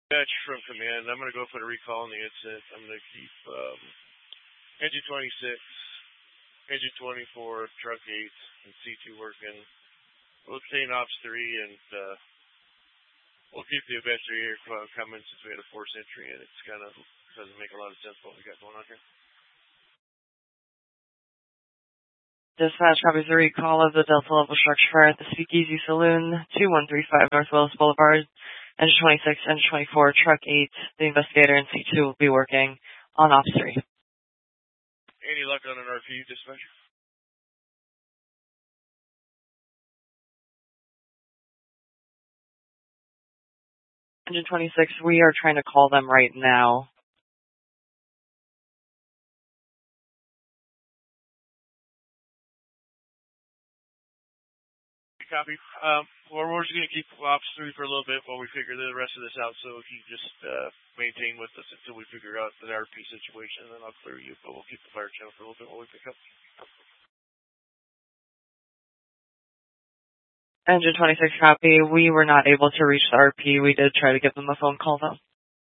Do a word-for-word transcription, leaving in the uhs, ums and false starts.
Dispatch from command. I'm going to go for the recall on the incident. I'm going to keep um, engine twenty-six, engine twenty-four, truck eight, and C two working. We'll obtain ops three, and uh, we'll keep the investigator coming since we had a force entry, and it's kind of doesn't make a lot of sense what we got going on here. Dispatch copies the recall of the Delta level structure fire at the Speakeasy Saloon, two one three five North Willis Boulevard. Engine twenty-six, engine twenty-four, truck eight. The investigator and C two will be working on ops three. Any luck on an R P U, dispatch? Engine twenty-six, we are trying to call them right now. Copy. Um, well, we're just going to keep ops three for a little bit while we figure the rest of this out. So if you just uh, maintain with us until we figure out the R P situation, and then I'll clear you. But we'll keep the fire channel for a little bit while we pick up. Engine twenty-six copy. We were not able to reach the R P. We did try to give them a phone call, though.